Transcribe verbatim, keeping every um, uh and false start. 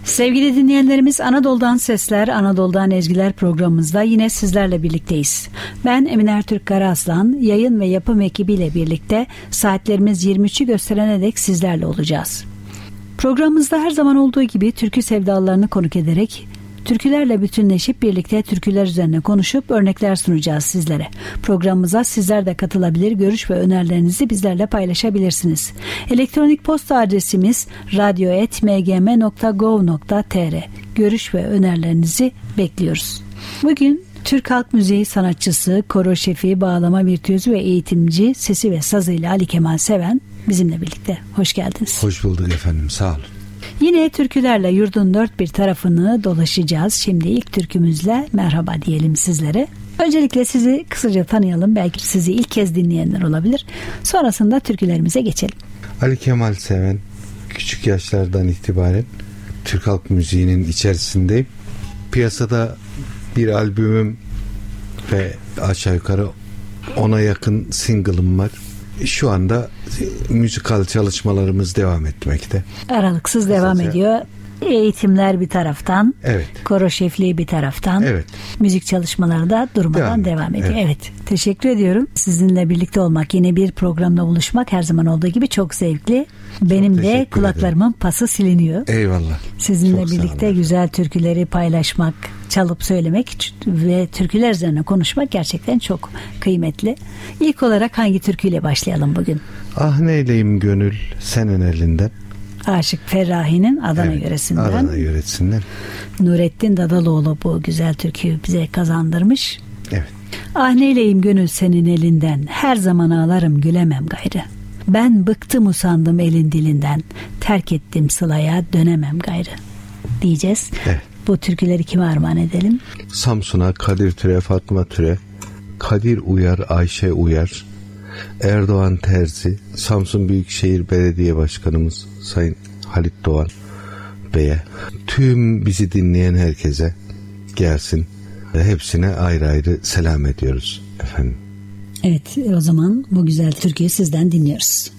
Sevgili dinleyenlerimiz, Anadolu'dan Sesler, Anadolu'dan Ezgiler programımızda yine sizlerle birlikteyiz. Ben Emine Ertürk Karaaslan, yayın ve yapım ekibiyle birlikte saatlerimiz yirmi üçü gösterene dek sizlerle olacağız. Programımızda her zaman olduğu gibi türkü sevdalarını konuk ederek türkülerle bütünleşip birlikte türküler üzerine konuşup örnekler sunacağız sizlere. Programımıza sizler de katılabilir, görüş ve önerilerinizi bizlerle paylaşabilirsiniz. Elektronik posta adresimiz radyo et m g m nokta gov nokta t r. Görüş ve önerilerinizi bekliyoruz. Bugün Türk halk müziği sanatçısı, koro şefi, bağlama virtüözü ve eğitimci, sesi ve sazıyla Ali Kemal Seven bizimle birlikte. Hoş geldiniz. Hoş bulduk efendim, sağ olun. Yine türkülerle yurdun dört bir tarafını dolaşacağız. Şimdi ilk türkümüzle merhaba diyelim sizlere. Öncelikle sizi kısaca tanıyalım. Belki sizi ilk kez dinleyenler olabilir. Sonrasında türkülerimize geçelim. Ali Kemal Seven, küçük yaşlardan itibaren Türk halk müziğinin içerisindeyim. Piyasada bir albümüm ve aşağı yukarı ona yakın single'ım var. Şu anda müzikal çalışmalarımız devam etmekte. Aralıksız Kısaca. devam ediyor. Eğitimler bir taraftan, evet. Koro şefliği bir taraftan, evet. Müzik çalışmaları da durmadan devam, devam ediyor. Evet. evet, teşekkür ediyorum. Sizinle birlikte olmak, yine bir programda buluşmak her zaman olduğu gibi çok zevkli. Benim çok de kulaklarımın ederim. Pası siliniyor. Eyvallah. Sizinle çok birlikte güzel türküleri paylaşmak, çalıp söylemek ve türküler üzerine konuşmak gerçekten çok kıymetli. İlk olarak hangi türküyle başlayalım bugün? Ah neyleyim gönül senin elinden. Aşık Ferrahi'nin Adana evet, yöresinden. Adana yöresinden. Nurettin Dadaloğlu bu güzel türküyü bize kazandırmış. Evet. Ah neyleyim gönül senin elinden, her zaman ağlarım gülemem gayrı. Ben bıktım usandım elin dilinden, terk ettim sılaya dönemem gayrı diyeceğiz. Evet. Bu türküleri kime armağan edelim? Samsun'a Kadir Türe, Fatma Türe, Kadir Uyar, Ayşe Uyar, Erdoğan Terzi, Samsun Büyükşehir Belediye Başkanımız Sayın Halit Doğan Bey'e, tüm bizi dinleyen herkese gelsin. Hepsine ayrı ayrı selam ediyoruz efendim. Evet, o zaman bu güzel türküyü sizden dinliyoruz.